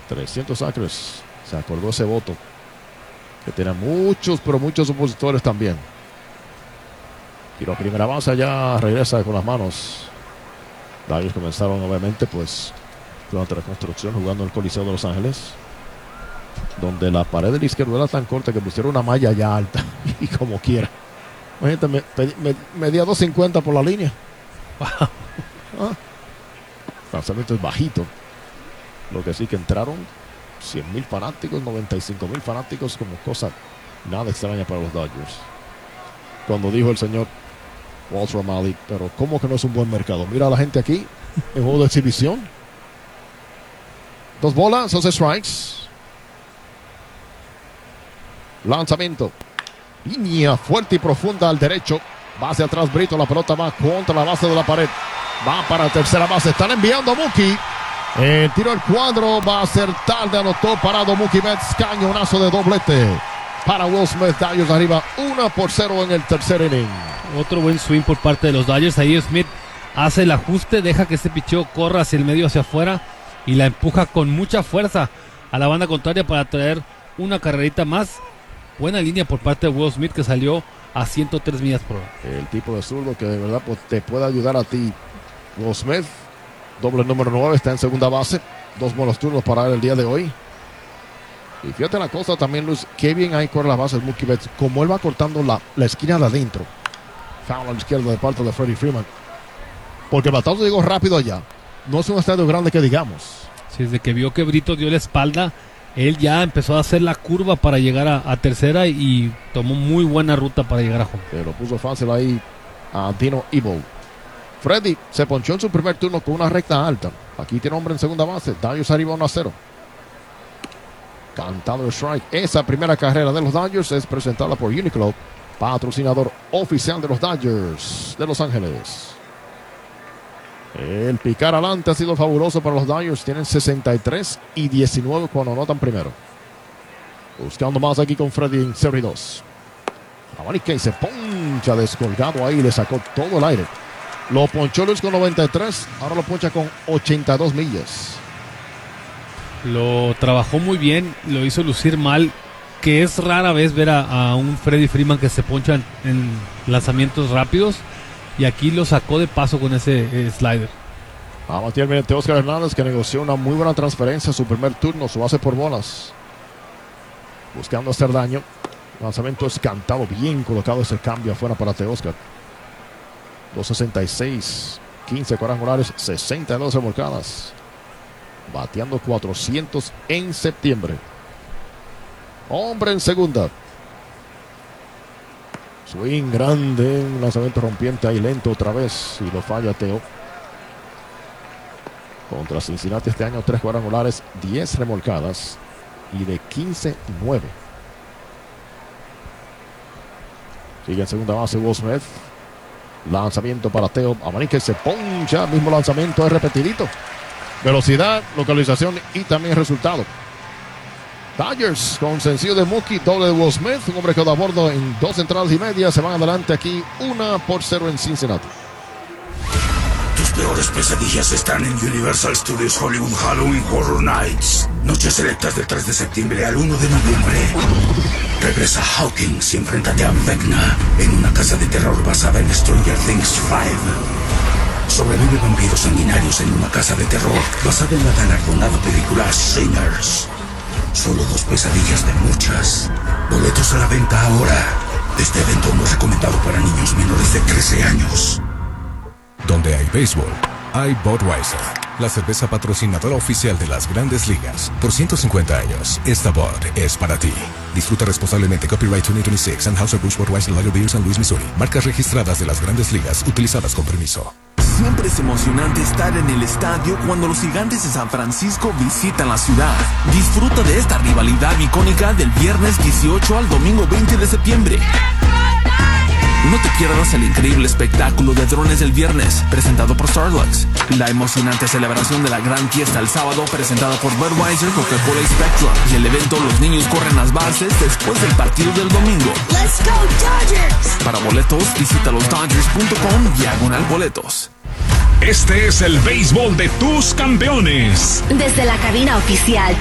300 acres. Se acordó ese voto. Que tenía muchos, pero muchos opositores también. Y la primera base allá regresa con las manos. Ellos comenzaron obviamente pues durante la construcción jugando en el Coliseo de Los Ángeles, donde la pared de la izquierda era tan corta que pusieron una malla ya alta y como quiera. Imagínate, medía 2.50 por la línea. Wow. Lanzamiento es bajito. Lo que sí que entraron 100,000 fanáticos, 95,000 fanáticos, como cosa nada extraña para los Dodgers. Cuando dijo el señor Walter O'Malley, pero ¿cómo que no es un buen mercado? Mira a la gente aquí en juego de exhibición. 2 bolas, 12 strikes. Lanzamiento. Línea fuerte y profunda al derecho. Base atrás, Brito. La pelota va contra la base de la pared. Va para tercera base. Están enviando a Mookie. El tiro al cuadro va a ser tarde. Anotó parado Mookie Betts. Cañonazo de doblete para Will Smith. Dodgers arriba 1-0 en el tercer inning. Otro buen swing por parte de los Dodgers. Ahí Smith hace el ajuste, deja que este picheo corra hacia el medio, hacia afuera, y la empuja con mucha fuerza a la banda contraria para traer una carrerita más. Buena línea por parte de Will Smith, que salió a 103 millas por hora. El tipo de zurdo que de verdad te puede ayudar a ti. Will Smith, doble número 9, está en segunda base. 2 buenos turnos para él el día de hoy. Y fíjate la cosa también, Luis, qué bien ahí corre las bases Mookie Betts. Como él va cortando la esquina de adentro. Foul a la izquierda de parte de Freddie Freeman. Porque el batazo llegó rápido allá. No es un estadio grande que digamos. Sí, desde que vio que Brito dio la espalda, él ya empezó a hacer la curva para llegar a tercera y tomó muy buena ruta para llegar a home. Se lo puso fácil ahí a Dino Evil. Freddie se ponchó en su primer turno con una recta alta. Aquí tiene hombre en segunda base. Dodgers arriba 1-0. Cantado el strike. Esa primera carrera de los Dodgers es presentada por Uniqlo, patrocinador oficial de los Dodgers de Los Ángeles. El picar adelante ha sido fabuloso para los Dodgers. Tienen 63 y 19 cuando anotan primero. Buscando más aquí con Freddie en serie 2. Abanique se poncha descolgado ahí. Le sacó todo el aire. Lo ponchó Luis con 93. Ahora lo poncha con 82 millas. Lo trabajó muy bien. Lo hizo lucir mal. Que es rara vez ver a un Freddie Freeman que se poncha en lanzamientos rápidos. Y aquí lo sacó de paso con ese slider. Vamos a tener Oscar Hernández, que negoció una muy buena transferencia en su primer turno, su base por bolas. Buscando hacer daño. Lanzamiento es cantado, bien colocado ese cambio afuera para Teoscar. 266, 15 cuadrangulares, 62 remolcadas. Bateando 400 en septiembre. Hombre en segunda. Swing grande, un lanzamiento rompiente ahí lento otra vez y lo falla Teo. Contra Cincinnati este año 3 cuadrangulares, 10 remolcadas y de 15-9. Sigue en segunda base Will Smith. Lanzamiento para Teo. Abanique se poncha, mismo lanzamiento es repetidito. Velocidad, localización y también resultado. Dodgers con sencillo de Mookie, doble de Will Smith, un hombre quedó a bordo en 2 entradas y media. Se van adelante aquí 1-0 en Cincinnati. Tus peores pesadillas están en Universal Studios Hollywood Halloween Horror Nights. Noches selectas del 3 de septiembre al 1 de noviembre. Regresa Hawkins y enfréntate a Vecna en una casa de terror basada en Stranger Things 5. Sobrevive vampiros sanguinarios en una casa de terror basada en la galardonada película Sinners. Solo 2 pesadillas de muchas. Boletos a la venta ahora. Este evento no es recomendado para niños menores de 13 años. Donde hay béisbol, hay Budweiser, la cerveza patrocinadora oficial de las Grandes Ligas. Por 150 años, esta Bud es para ti. Disfruta responsablemente. Copyright 2026 Anheuser-Busch Budweiser Lager Beer San Luis, Missouri. Marcas registradas de las Grandes Ligas, utilizadas con permiso. Siempre es emocionante estar en el estadio cuando los Gigantes de San Francisco visitan la ciudad. Disfruta de esta rivalidad icónica del viernes 18 al domingo 20 de septiembre. No te pierdas el increíble espectáculo de drones del viernes, presentado por Starbucks. La emocionante celebración de la gran fiesta el sábado, presentada por Budweiser, Coca-Cola y Spectrum. Y el evento Los Niños Corren las Bases después del partido del domingo. ¡Let's go Dodgers! Para boletos, visita losdodgers.com/boletos. Este es el béisbol de tus campeones. Desde la cabina oficial